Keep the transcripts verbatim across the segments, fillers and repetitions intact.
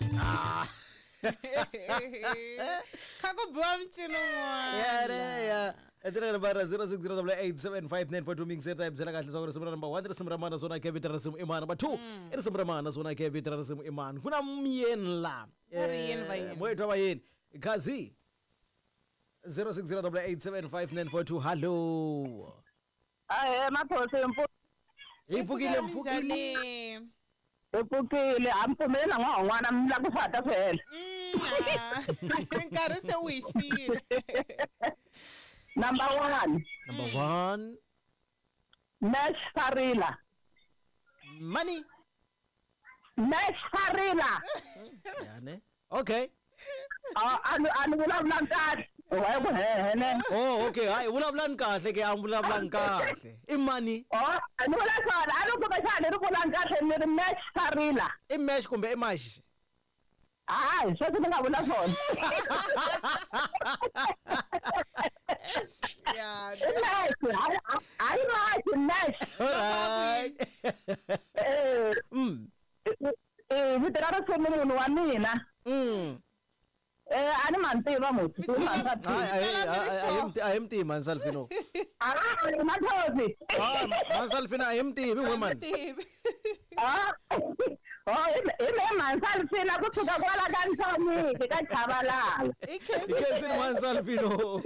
Kako bwamchino mwana. Yeah, yeah. Etra bara zero six zero eight seven five nine four two ming seta ibzela kahle sokho simra number one simramana zona ke vitara sim iman number two iri simramana zona ke vitara sim iman kuna myeni la moyethu abayeni gazi zero six zero eight seven five nine four two hello Aye maphosi mfu Ipukile mfukile Ipukile ampumela ngongwana mla kufata phela Nkarhi se uyisile Number one Number one Nash Farila Money Nash Farila Yani Okay Ah anu anu vulavula kahle wayekuhehene Oh okay hayi vulavulani kahle ke amvulavulani kahle imani Oh anu vulavula anu kubashana rivula kahle ni Nash Farila imesh kumbe imash Hayi sho ngavula phone Yeah hayi right Nash Alright Eh Mm eh vitara somunhu wa mina Mm Eh ani mantiva muthi I am team Mansalfino. Ah mathozi Ah Mansalfino I am team woman. Ah Oh ime Mansalfino kuthuka kwala kaNthomi kaJabalala Ikesi Mansalfino.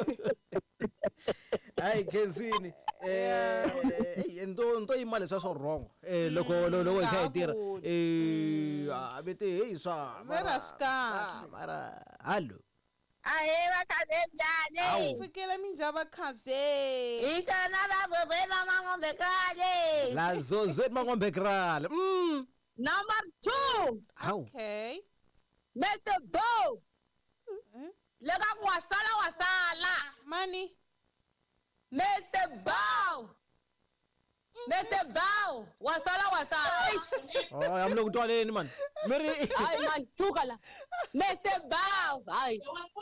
Hayi Kensini eh into into imali saso wrong eh loko loko ikhayitira eh abete hey swa Vera ska mara hallo Aye bakade njani Fikela minjaba khaze Ikana babona mangombe kale La zozwe mangombe krala mm Number two Okay Mister Bo Lega wasala wasala Money Mister Bow Mister Bow wasala wasala Oh yamlo kutwaleni man Mary Ay man sukala Mister Bow ay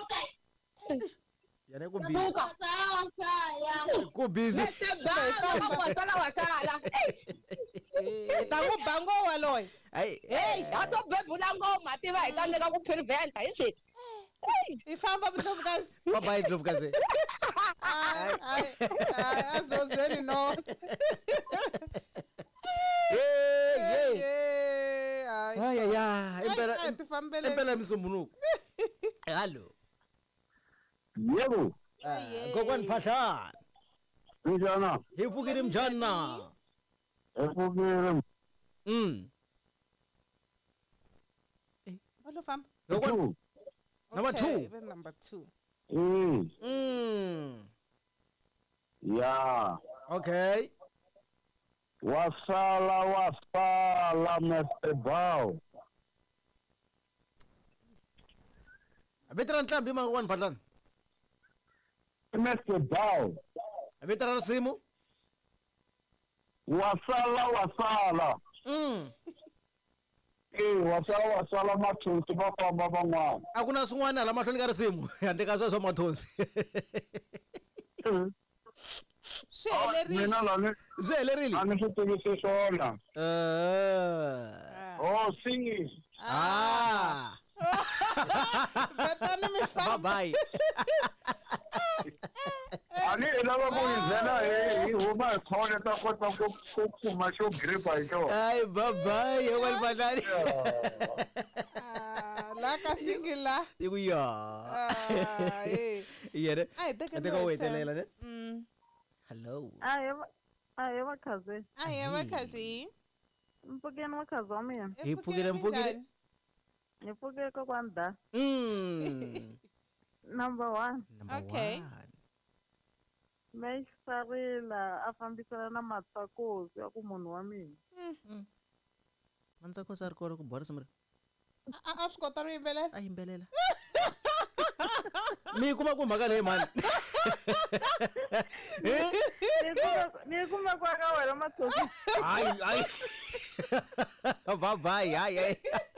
Yana ku busy suka wasala wasala ku busy Mister Bow wasala wasala Tangu bango waloy Hey hey ato bebula ngoma tiva ikaleka ku prevent ithi Ifamba mntokazi bye bye Dlovukazi Ay ay azozweni no Hey hey Ay Ay ay ay impela tifambele impela msumbunuko Hello Yebo Gokwani Phahlana njana Hifukile mjana efukile Mm Balo fam Gokwani Number Okay, two. then number two. mm Mm ya Okay wasala wasala Mister Bow Veteran Tlambi mangwani Phahlana Mister Bow Veteran Simu wasala wasala Mm eh wasala wasala mathuthi bafamba ban'wana akuna swin'wana la mahlweni ka risimu handle ka sweswo mathonsi Sheleri. mina lani swi helerile ani swi tivisi swona Eh oh singing ah Betani mi bye fam. bye ani ilava ku yizela hi huma khona ta kota ku ku kuma xo gripa hi xona ay bye bye yewal Phahlana Ah, la ka singila. iku ya Ah, eh. yere Ay, teka teka no, wetelela ne Mm. hello Aye aye bakhaze Ay, abakazi. mpukeni wakhaze wa mina Iphukile, mphukile. Nipuke ko kwanda mm number one number Okay. one Mesh Farila afambisana na matsakosi ya ku munhu wa mina manza ko sar ko ku bor samre A swi kota ri yimbelela. ay imbelela mi kuma ku mhaka leyi mani ni kuma kwa ka wena matsosi ay ay bye bye ay ay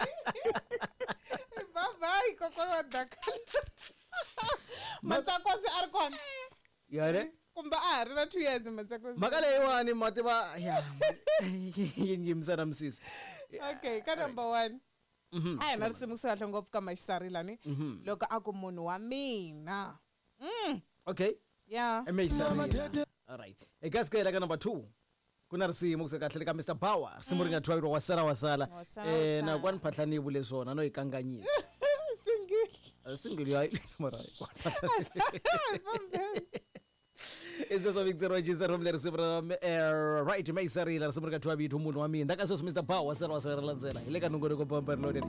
Bye bye kokoro wa dakala. Matsakosi a ri kona. yare Kumbe a ha ri na two years matsakosi. mhaka leyiwani mativa ya yimsana msisi Okay, ka number one. a hi na risimu swi kahle ngopfu ka maxisarila ni loko a ku munhu wa mina mm Okay. yeah Amazing. All right. Eka scale ka number two. Kuna risimu kusekahle ka Mister Power. Risimu ri nga thwaiwa wasala wasala. Wasala Eh na wasala. kwani phatlani vule swona no ikanganyisa. singile Single yayi mara. Vambele. Eso so big zero G zero mle risimu ra right Maisarila risimu ri nga thwa bitu munhu wa mina. Ndakaso Mister Power wasala wasala landzela. Ile ka nungoro ko pomper loaded.